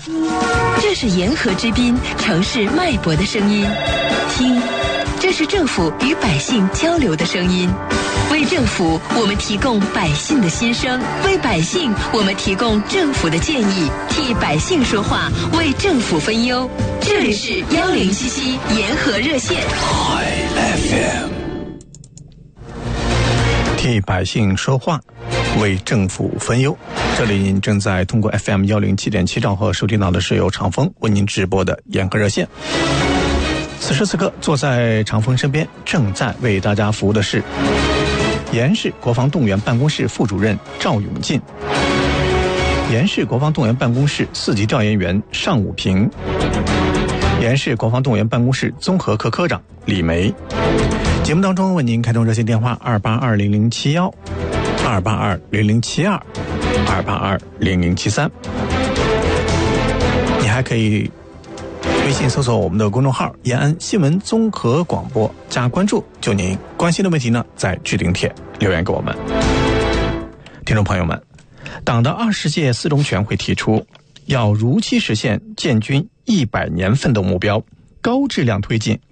这是沿河之滨城市脉搏的声音，听，这是政府与百姓交流的声音。为政府，我们提供百姓的心声；为百姓，我们提供政府的建议，替百姓说话，为政府分忧。这里是1077沿河热线。 FM， 替百姓说话，为政府分忧。这里您正在通过 FM 107.7兆赫收听到的是由长风为您直播的沿河热线。此时此刻，坐在长风身边，正在为大家服务的是延市国防动员办公室副主任赵永进，延市国防动员办公室4级调研员尚武平，延市国防动员办公室综合科科长李梅。节目当中为您开通热线电话2820071、2820072、2820073。你还可以微信搜索我们的公众号延安新闻综合广播，加关注，就您关心的问题呢，在置顶帖留言给我们。听众朋友们，党的20届四中全会提出，要如期实现建军100年奋斗目标，高质量推进